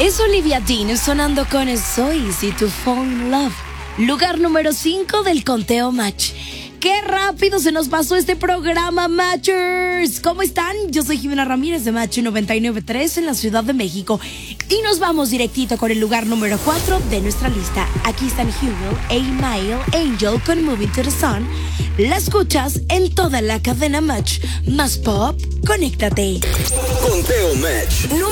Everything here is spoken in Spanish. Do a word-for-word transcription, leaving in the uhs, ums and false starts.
Es Olivia Dean sonando con So Easy to Fall in Love. Lugar número cinco del conteo Match. ¡Qué rápido se nos pasó este programa, Matchers! ¿Cómo están? Yo soy Jimena Ramírez de Match noventa y nueve punto tres en la Ciudad de México. Y nos vamos directito con el lugar número cuatro de nuestra lista. Aquí están Hugo, A-Mile, Angel con Moving to the Sun. La escuchas en toda la cadena Match. Más pop, conéctate. Conteo Match.